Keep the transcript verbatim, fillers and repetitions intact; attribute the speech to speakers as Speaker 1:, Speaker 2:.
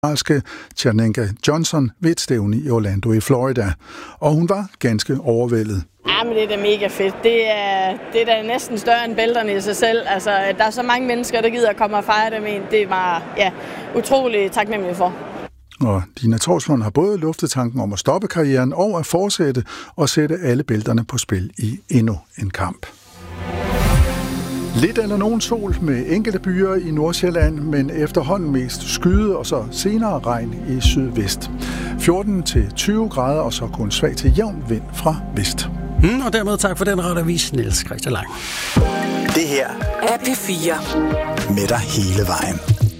Speaker 1: australske Challenger Johnson ved et stævne i Orlando i Florida, og hun var ganske overvældet.
Speaker 2: Ja, men det er da mega fedt. Det er, det er da næsten større end bælterne i sig selv. Altså, der er så mange mennesker, der gider at komme og fejre dem ind. Det er bare ja, utrolig taknemmelig for.
Speaker 1: Og Dina Torsvund har både luftet tanken om at stoppe karrieren og at fortsætte og sætte alle bælterne på spil i endnu en kamp. Lidt eller nogen sol med enkelte byer i Nordsjælland, men efterhånden mest skyde og så senere regn i sydvest. fjorten til tyve grader og så kun svag til jævn vind fra vest.
Speaker 3: Mm, og dermed tak for den radioavis, Niels Christian Lang.
Speaker 4: Det her er P fire med dig hele vejen.